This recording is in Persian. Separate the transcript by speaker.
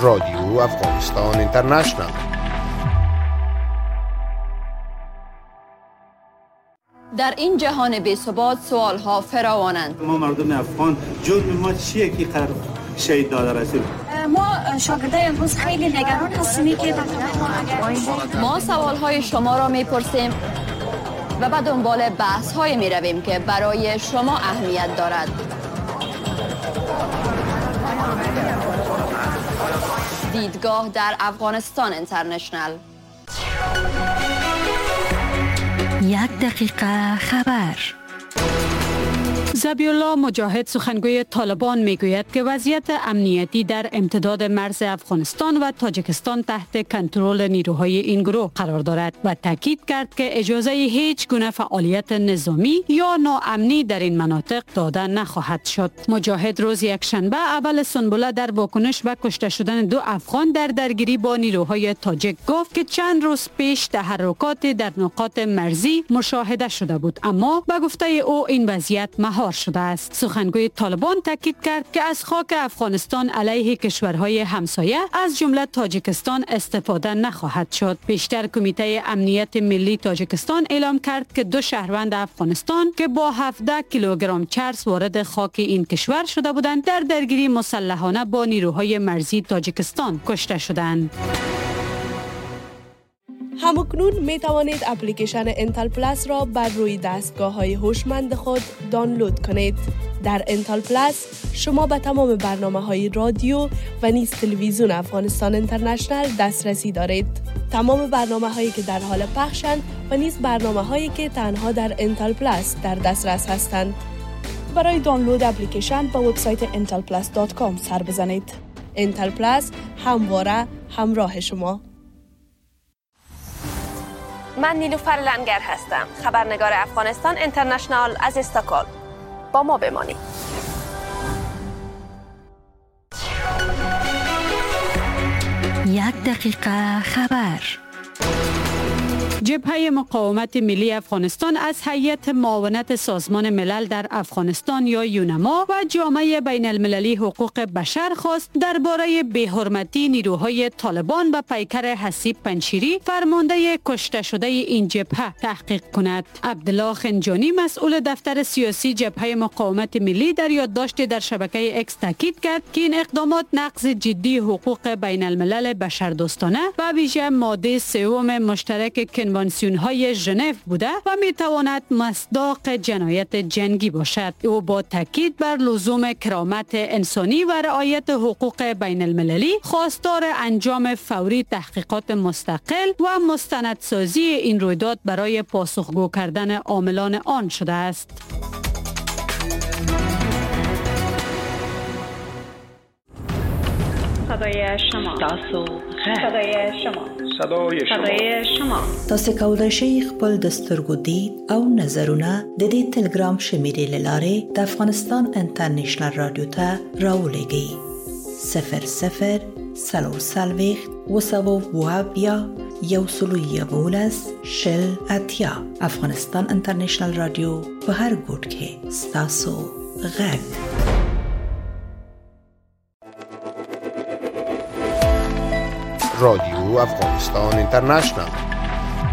Speaker 1: رادیو افغانستان اینترنشنال.
Speaker 2: در این جهان بی‌ثبات سوال‌ها فراوانند.
Speaker 3: ما مردم افغان جرم ما چیه که قرار شهید داده رسول؟
Speaker 4: ما شاگردای امروز خیلی نگران هستیم که
Speaker 2: ما سوال‌های شما را می‌پرسیم و به دنبال بحث‌های می‌رویم که برای شما اهمیت دارد. دیدگاه در افغانستان اینترنشنال.
Speaker 5: 1 دقیقه خبر.
Speaker 6: ذبی‌الله مجاهد سخنگوی طالبان میگوید که وضعیت امنیتی در امتداد مرز افغانستان و تاجیکستان تحت کنترل نیروهای این گروه قرار دارد و تاکید کرد که اجازه هیچ گونه فعالیت نظامی یا ناامنی در این مناطق داده نخواهد شد. مجاهد روز یکشنبه اول سنبله در واکنش به کشته شدن 2 افغان در درگیری با نیروهای تاجیک گفت که چند روز پیش تحرکات در نقاط مرزی مشاهده شده بود، اما به گفته او این وضعیت مهار شده است. سخنگوی طالبان تاکید کرد که از خاک افغانستان علیه کشورهای همسایه از جمله تاجیکستان استفاده نخواهد شد. پیشتر کمیته امنیت ملی تاجیکستان اعلام کرد که 2 شهروند افغانستان که با 17 کیلوگرم چرس وارد خاک این کشور شده بودند در درگیری مسلحانه با نیروهای مرزی تاجیکستان کشته شدند.
Speaker 7: همکنون می توانید اپلیکیشن انتل پلاس را بر روی دستگاه‌های هوشمند خود دانلود کنید. در انتل پلاس شما به تمام برنامه‌های رادیو و نیز تلویزیون افغانستان اینترنشنال دسترسی دارید. تمام برنامه‌هایی که در حال پخشند و نیز برنامه‌هایی که تنها در انتل پلاس در دسترس هستند. برای دانلود اپلیکیشن به وبسایت intelplus.com سر بزنید. انتل پلاس همواره همراه شما.
Speaker 8: من نیلوفر لنگر هستم، خبرنگار افغانستان اینترنشنال از استکهلم. با ما بمانید.
Speaker 5: یک دقیقه خبر.
Speaker 6: جبهه مقاومت ملی افغانستان از هیئت معاونت سازمان ملل در افغانستان یا یونما و جامعه بین المللی حقوق بشر خواست درباره بی‌حرمتی نیروهای طالبان و پیکر حسیب پنشیری فرمانده کشته شده این جبهه تحقیق کند. عبدالله خنجانی مسئول دفتر سیاسی جبهه مقاومت ملی در یادداشت در شبکه اکس تاکید کرد که این اقدامات نقض جدی حقوق بین الملل بشردوستانه و ویژه ماده 3 مشترک کنوانسیون‌های ژنو بوده و می‌تواند مصداق جنایت جنگی باشد. او با تاکید بر لزوم کرامت انسانی و رعایت حقوق بین المللی خواستار انجام فوری تحقیقات مستقل و مستندسازی این رویداد برای پاسخگو کردن عاملان آن شده است.
Speaker 9: صدای شما. صدای شما.
Speaker 5: تاسو کولای شئ خپل د سترګو دید او نظرونه د دې ټلګرام شمیرې له لارې د افغانستان انټرنیشنل رادیو ته راولېږئ. 00 وسوابیا یوسلویابولس شل اتیا. افغانستان انټرنیشنل رادیو په هر ګوټ کې ستاسو غږ.
Speaker 1: رادیو افغانستان اینترنشنال.